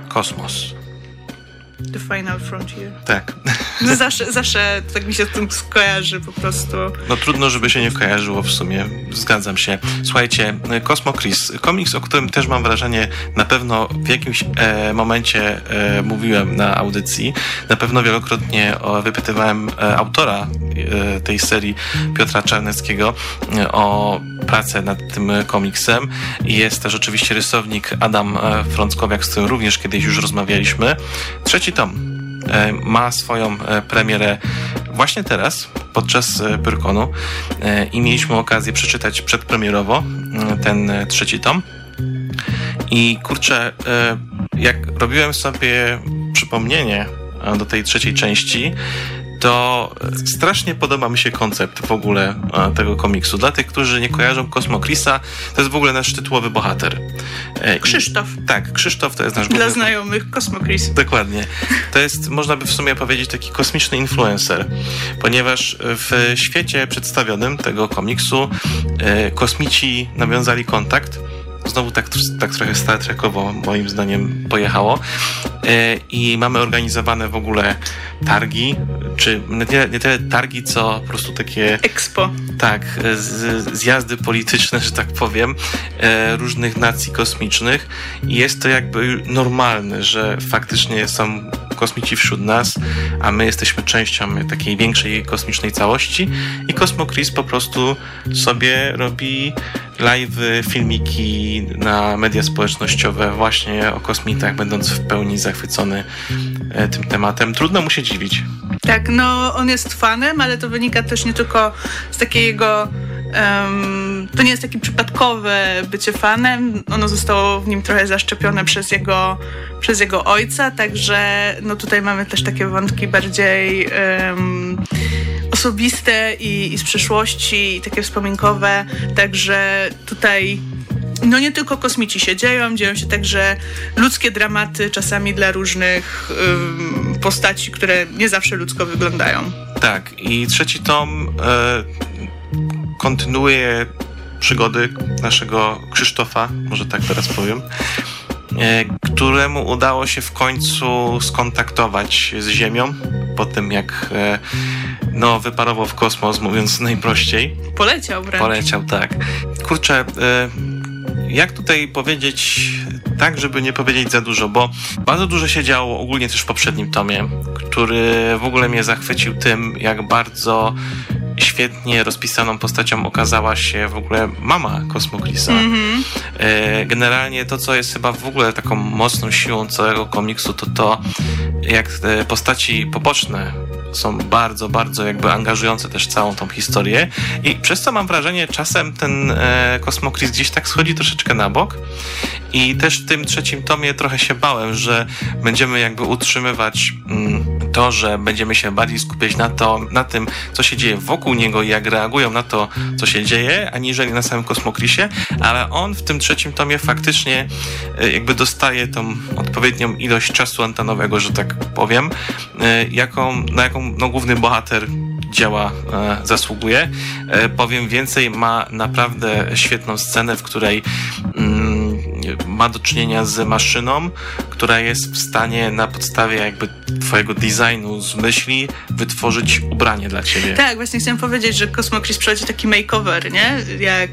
Kosmos. The Final Frontier. Tak. No zawsze tak mi się z tym skojarzy po prostu. No trudno, żeby się nie kojarzyło w sumie. Zgadzam się. Słuchajcie, Cosmo Chris, komiks, o którym też mam wrażenie, na pewno w jakimś momencie mówiłem na audycji. Na pewno wielokrotnie wypytywałem autora tej serii, Piotra Czarneckiego, o pracę nad tym komiksem. I jest też oczywiście rysownik Adam Frąckowiak, z którym również kiedyś już rozmawialiśmy. 3 tom ma swoją premierę właśnie teraz, podczas Pyrkonu, i mieliśmy okazję przeczytać przedpremierowo ten 3 tom. I kurczę, jak robiłem sobie przypomnienie do tej 3 części, to strasznie podoba mi się koncept w ogóle tego komiksu. Dla tych, którzy nie kojarzą Cosmo Chrisa, to jest w ogóle nasz tytułowy bohater. Krzysztof. Tak, Krzysztof to jest nasz Dla znajomych Cosmo Chris. Dokładnie. To jest, można by w sumie powiedzieć, taki kosmiczny influencer, ponieważ w świecie przedstawionym tego komiksu kosmici nawiązali kontakt. Znowu tak trochę Star Trekowo moim zdaniem pojechało. I mamy organizowane w ogóle targi, czy nie tyle targi, co po prostu takie... Expo. Tak, zjazdy polityczne, że tak powiem, różnych nacji kosmicznych. I jest to jakby normalne, że faktycznie są kosmici wśród nas, a my jesteśmy częścią takiej większej kosmicznej całości. I Cosmo Chris po prostu sobie robi live'y, filmiki na media społecznościowe właśnie o kosmitach, będąc w pełni zachwycony tym tematem. Trudno mu się dziwić. Tak, no on jest fanem, ale to wynika też nie tylko z takiego... to nie jest takie przypadkowe bycie fanem. Ono zostało w nim trochę zaszczepione przez jego ojca, także no tutaj mamy też takie wątki bardziej osobiste i z przeszłości, i takie wspominkowe, także tutaj no nie tylko kosmici się dzieją się także ludzkie dramaty czasami dla różnych postaci, które nie zawsze ludzko wyglądają. Tak, i 3 tom kontynuuje przygody naszego Krzysztofa, może tak teraz powiem, któremu udało się w końcu skontaktować z Ziemią po tym, jak wyparował w kosmos, mówiąc najprościej. Poleciał wręcz. Poleciał, tak. Kurczę, jak tutaj powiedzieć tak, żeby nie powiedzieć za dużo, bo bardzo dużo się działo ogólnie też w poprzednim tomie, który w ogóle mnie zachwycił tym, jak bardzo świetnie rozpisaną postacią okazała się w ogóle mama Cosmo Chrisa. Mm-hmm. Generalnie to, co jest chyba w ogóle taką mocną siłą całego komiksu, to jak postaci poboczne są bardzo, bardzo jakby angażujące też całą tą historię i przez co mam wrażenie, czasem ten Cosmo Chris gdzieś tak schodzi troszeczkę na bok i też w tym 3 tomie trochę się bałem, że będziemy jakby utrzymywać to, że będziemy się bardziej skupiać na tym, co się dzieje wokół niego i jak reagują na to, co się dzieje, aniżeli na samym Cosmo Chrisie, ale on w tym 3 tomie faktycznie jakby dostaje tą odpowiednią ilość czasu antenowego, że tak powiem, na jaką główny bohater dzieła zasługuje. Powiem więcej, ma naprawdę świetną scenę, w której ma do czynienia z maszyną, która jest w stanie na podstawie jakby twojego designu z myśli wytworzyć ubranie dla ciebie. Tak, właśnie chciałam powiedzieć, że Cosmo Chris przechodzi taki makeover, nie? Jak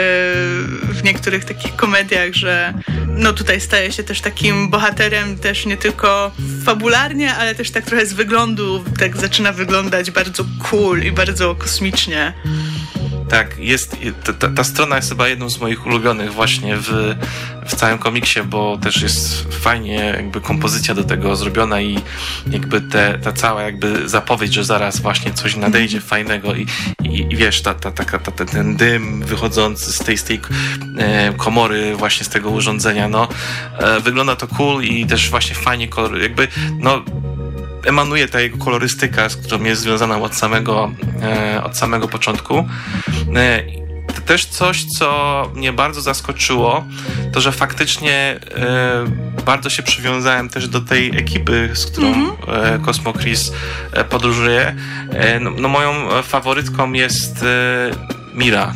w niektórych takich komediach, że no tutaj staje się też takim bohaterem też nie tylko fabularnie, ale też tak trochę z wyglądu tak zaczyna wyglądać bardzo cool i bardzo kosmicznie. Tak, jest ta strona jest chyba jedną z moich ulubionych właśnie w całym komiksie, bo też jest fajnie jakby kompozycja do tego zrobiona i jakby ta cała jakby zapowiedź, że zaraz właśnie coś nadejdzie fajnego i wiesz, ten dym wychodzący z tej komory właśnie z tego urządzenia, no wygląda to cool i też właśnie fajnie jakby emanuje ta jego kolorystyka, z którą jest związana od samego początku. Też coś, co mnie bardzo zaskoczyło, to, że faktycznie bardzo się przywiązałem też do tej ekipy, z którą Cosmo Chris podróżuje. Moją faworytką jest Mira,